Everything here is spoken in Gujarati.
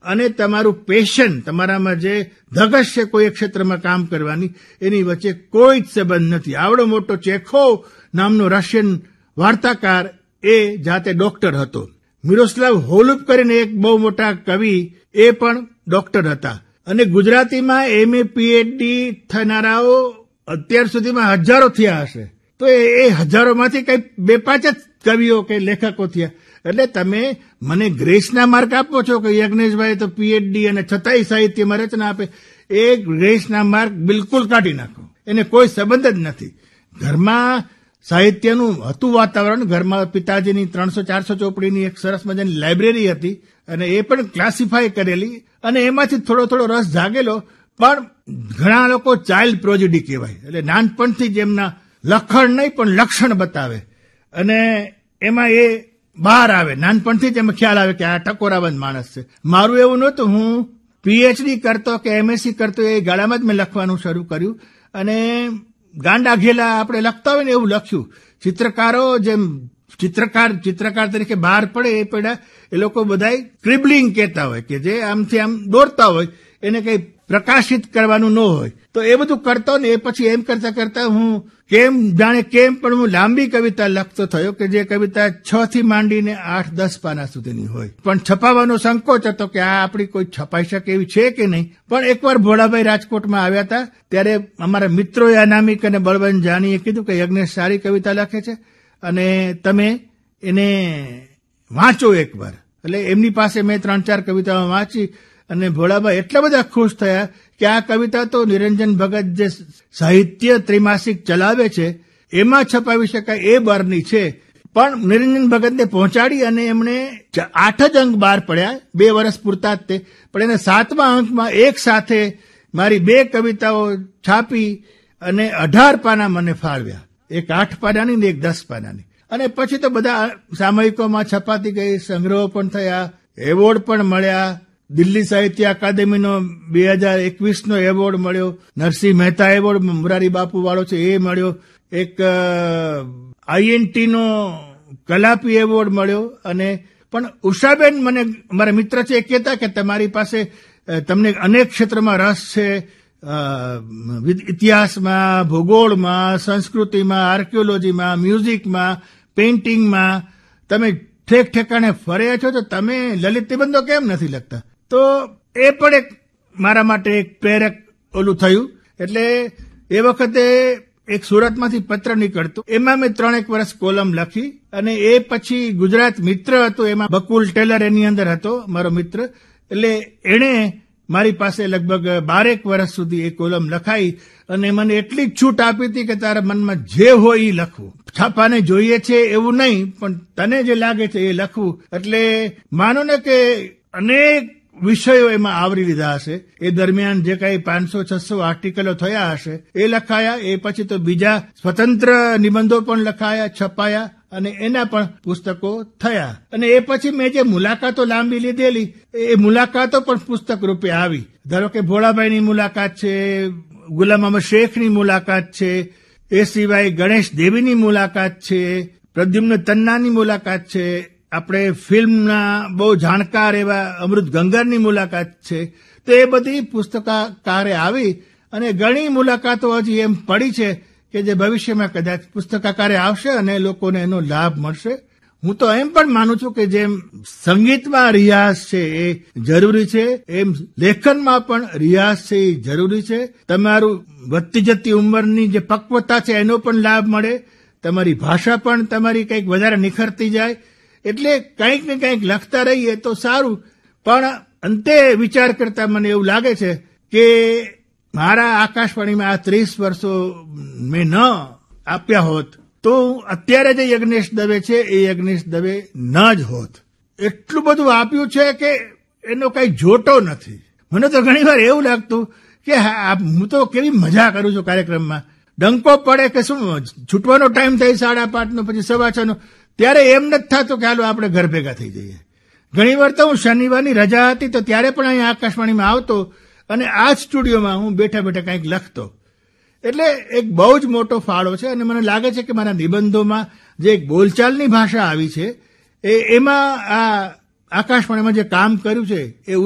અને તમારું પેશન, તમારામાં જે ધગશ છે કોઈ એક ક્ષેત્રમાં કામ કરવાની, એની વચ્ચે કોઈ જ સંબંધ નથી. આવડો મોટો ચેખોવ નામનો રશિયન વાર્તાકાર એ જાતે ડોક્ટર હતો. મિરોસ્લાવ હોલુપ કરીને એક બહુ મોટા કવિ, એ પણ ડોક્ટર હતા. અને ગુજરાતીમાં એમએ પીએચડી થનારાઓ અત્યાર સુધીમાં હજારો થયા હશે. તો એ હજારોમાંથી કઈ 2-5 જ કવિઓ કે લેખકો થયા. એટલે તમે મને ગ્રેસના માર્ક આપો છો કે યજ્ઞેશભાઈ તો પીએચડી અને છતાંય સાહિત્યમાં રચના આપે, એ ગ્રેસના માર્ક બિલકુલ કાઢી નાખો. એને કોઈ સંબંધ જ નથી. ઘરમાં સાહિત્યનું હતું વાતાવરણ. ઘરમાં પિતાજીની 300-400 ચોપડીની એક સરસ મજાની લાઇબ્રેરી હતી અને એ પણ ક્લાસિફાય કરેલી, અને એમાંથી થોડો રસ જાગેલો. પણ ઘણા લોકો ચાઇલ્ડ પ્રોજેડી કહેવાય, એટલે નાનપણથી જ એમના લખણ નહીં પણ લક્ષણ બતાવે અને એમાં એ બહાર આવે. નાનપણથી જ એમાં ખ્યાલ આવે કે આ ટકોરાબંધ માણસ છે. મારું એવું નહોતું. હું પીએચડી કરતો કે એમએસસી કરતો એ ગાળામાં જ મેં લખવાનું શરૂ કર્યું અને ગાંડા ઘેલા આપણે લખતા હોય ને એવું લખ્યું. ચિત્રકારો જેમ ચિત્રકાર તરીકે બહાર પડે એ પડ્યા. એ લોકો બધાય ક્રિબલિંગ કહેતા હોય કે જે આમથી આમ દોરતા હોય, એને કઈ પ્રકાશિત કરવાનું ન હોય. તો એ બધું કરતો ને એ પછી એમ કરતા હું પણ હું લાંબી કવિતા લખતો થયો કે જે કવિતા 6 થી માંડીને 8-10 પાના સુધીની હોય. પણ છપાવવાનો સંકોચ હતો કે આ આપણી કોઈ છપાઈ શકે એવી છે કે નહીં. પણ એકવાર ભોળાભાઈ રાજકોટમાં આવ્યા હતા, ત્યારે અમારા મિત્રોએ અનામિક અને બળવંત જાનીએ કીધું કે યજ્ઞેશ સારી કવિતા લખે છે અને તમે એને વાંચો એકવાર. એટલે એમની પાસે મેં 3-4 કવિતાઓ વાંચી અને ભોળાભાઈ એટલા બધા ખુશ થયા કે આ કવિતા તો નિરંજન ભગત જે સાહિત્ય ત્રિમાસિક ચલાવે છે એમાં છપાવી શકાય એ બરની છે. પણ નિરંજન ભગતને પહોંચાડી અને એમણે 8 જ અંક બહાર પડ્યા, 2 વર્ષ પૂરતા જ તે. પણ એને 7મા અંકમાં એક સાથે મારી 2 કવિતાઓ છાપી અને 18 પાના મને ફાળવ્યા. એક 8 પાનાની ને એક 10 પાનાની. અને પછી તો બધા સામયિકોમાં છપાતી ગઈ, સંગ્રહો પણ થયા, એવોર્ડ પણ મળ્યા. દિલ્હી સાહિત્ય અકાદમીનો 2021નો એવોર્ડ મળ્યો, નરસિંહ મહેતા એવોર્ડ મોરારી બાપુ વાળો છે એ મળ્યો, એક આઈએનટીનો કલાપી એવોર્ડ મળ્યો. અને પણ ઉષાબેન મને મારા મિત્ર છે એ કહેતા કે તમારી પાસે તમને અનેક ક્ષેત્રમાં રસ છે, ઇતિહાસમાં, ભૂગોળમાં, સંસ્કૃતિમાં, આર્કિયોલોજીમાં, મ્યુઝિકમાં, પેઇન્ટિંગમાં તમે ઠેક ઠેકાણે ફર્યા છો, તો તમે લલિત નિબંધો કેમ નથી લખતા? તો એ પણ એક મારા માટે એક પ્રેરક ઓલું થયું. એટલે એ વખતે એક સુરતમાંથી પત્ર નીકળતું, એમાં મેં 3 વર્ષ કોલમ લખી. અને એ પછી ગુજરાત મિત્ર હતું, એમાં બકુલ ટેલર એની અંદર હતો મારો મિત્ર. એટલે એણે મારી પાસે લગભગ 12 વર્ષ સુધી એ કોલમ લખાઈ અને મને એટલી છૂટ આપી હતી કે તારા મનમાં જે હોય એ લખવું, છાપાને જોઈએ છે એવું નહીં, પણ તને જે લાગે છે એ લખવું. એટલે માનો ને કે અનેક વિષયો એમાં આવરી લીધા હશે. એ દરમિયાન જે કઈ 500-600 આર્ટિકલો થયા હશે એ લખાયા. એ પછી તો બીજા સ્વતંત્ર નિબંધો પણ લખાયા, છપાયા અને એના પણ પુસ્તકો થયા. અને એ પછી મેં જે મુલાકાતો લાંબી લીધેલી એ મુલાકાતો પણ પુસ્તક રૂપે આવી. ધારો કે ભોળાભાઈની મુલાકાત છે, ગુલામ અહમદ શેખની મુલાકાત છે, એ સિવાય ગણેશ દેવીની મુલાકાત છે, પ્રદ્યુમ્ન તન્નાની મુલાકાત છે, આપણે ફિલ્મના બહુ જાણકાર એવા અમૃત ગંગરની મુલાકાત છે. તો એ બધી પુસ્તકાકારે આવી અને ઘણી મુલાકાતો હજી એમ પડી છે કે જે ભવિષ્યમાં કદાચ પુસ્તકાકારે આવશે અને લોકોને એનો લાભ મળશે. હું તો એમ પણ માનું છું કે જેમ સંગીતમાં રિયાઝ છે એ જરૂરી છે, એમ લેખનમાં પણ રિયાઝ છે એ જરૂરી છે. તમારું વધતી જતી ઉંમરની જે પક્વતા છે એનો પણ લાભ મળે, તમારી ભાષા પણ તમારી કંઈક વધારે નિખરતી જાય. એટલે કંઈક ને કંઈક લખતા રહીએ તો સારું. પણ અંતે વિચાર કરતા મને એવું લાગે છે કે મારા આકાશવાણીમાં આ 30 વર્ષો મેં ન આપ્યા હોત તો અત્યારે જે યજ્ઞેશ દવે છે એ યજ્ઞેશ દવે ન જ હોત. એટલું બધું આપ્યું છે કે એનો કઈ જોટો નથી. મને તો ઘણીવાર એવું લાગતું કે હું તો કેવી મજા કરું છું કાર્યક્રમમાં. ડંકો પડે કે શું છૂટવાનો ટાઈમ થાય 5:30 પછી 6:15 ત્યારે એમ નથી થતું કે હાલો આપણે ઘર ભેગા થઈ જઈએ. ઘણીવાર તો હું શનિવારની રજા હતી તો ત્યારે પણ અહીંયા આકાશવાણીમાં આવતો અને આ જ સ્ટુડિયોમાં હું બેઠા બેઠા કંઈક લખતો. એટલે એક બહુ જ મોટો ફાળો છે. અને મને લાગે છે કે મારા નિબંધોમાં જે એક બોલચાલની ભાષા આવી છે એમાં આ આકાશવાણીમાં જે કામ કર્યું છે એ